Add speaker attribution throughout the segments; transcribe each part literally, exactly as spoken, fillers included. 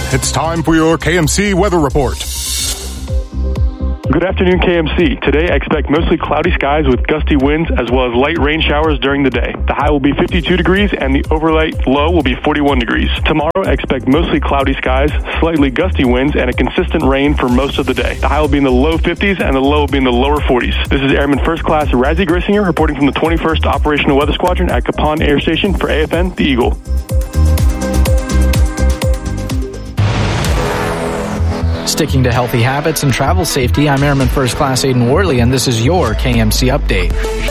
Speaker 1: It's time for your K M C Weather Report.
Speaker 2: Good afternoon, K M C. Today, expect mostly cloudy skies with gusty winds as well as light rain showers during the day. The high will be fifty-two degrees and the overnight low will be forty-one degrees. Tomorrow, expect mostly cloudy skies, slightly gusty winds, and a consistent rain for most of the day. The high will be in the low fifties and the low will be in the lower forties. This is Airman First Class Razzie Grissinger reporting from the twenty-first Operational Weather Squadron at Capon Air Station for A F N, the Eagle.
Speaker 3: Sticking to healthy habits and travel safety, I'm Airman First Class Aiden Worley, and this is your K M C Update.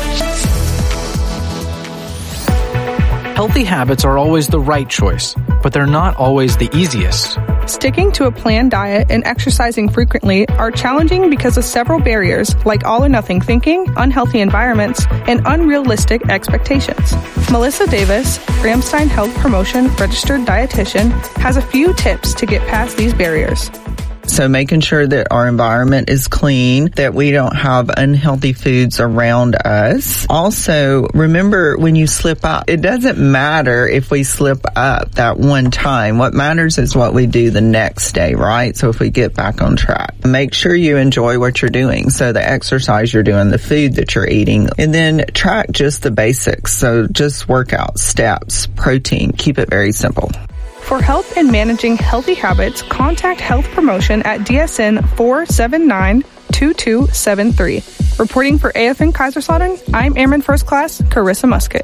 Speaker 3: Healthy habits are always the right choice, but they're not always the easiest.
Speaker 4: Sticking to a planned diet and exercising frequently are challenging because of several barriers like all-or-nothing thinking, unhealthy environments, and unrealistic expectations. Melissa Davis, Ramstein Health Promotion registered dietitian, has a few tips to get past these barriers.
Speaker 5: So making sure that our environment is clean, that we don't have unhealthy foods around us. Also, remember when you slip up, it doesn't matter if we slip up that one time. What matters is what we do the next day, right? So if we get back on track, make sure you enjoy what you're doing. So the exercise you're doing, the food that you're eating, and then track just the basics. So just workout, steps, protein, keep it very simple.
Speaker 4: For help in managing healthy habits, contact Health Promotion at D S N four seven nine, two two seven three. Reporting for A F N Kaiserslautern, I'm Airman First Class Carissa Musket.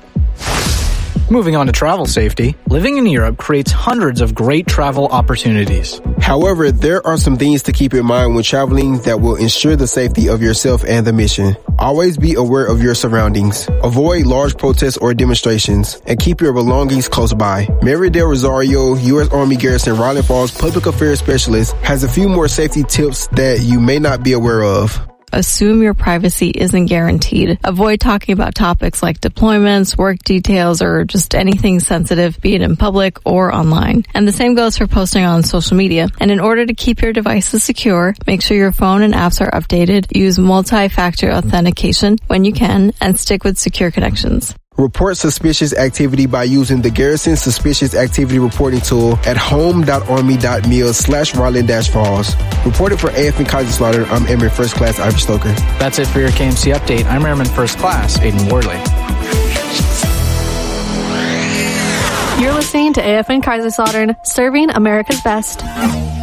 Speaker 3: Moving on to travel safety, living in Europe creates hundreds of great travel opportunities.
Speaker 6: However, there are some things to keep in mind when traveling that will ensure the safety of yourself and the mission. Always be aware of your surroundings. Avoid large protests or demonstrations, and keep your belongings close by. Mary Del Rosario, U S Army Garrison Riley Falls Public Affairs Specialist, has a few more safety tips that you may not be aware of.
Speaker 7: Assume your privacy isn't guaranteed. Avoid talking about topics like deployments, work details, or just anything sensitive, be it in public or online. And the same goes for posting on social media. And in order to keep your devices secure, make sure your phone and apps are updated, use multi-factor authentication when you can, and stick with secure connections.
Speaker 6: Report suspicious activity by using the Garrison Suspicious Activity Reporting Tool at home.army.mil slash Rollin dash Falls. Reported for A F N Kaiserslautern, I'm Airman First Class Ivy Stoker.
Speaker 3: That's it for your K M C Update. I'm Airman First Class Aiden Worley.
Speaker 8: You're listening to A F N Kaiserslautern, serving America's best.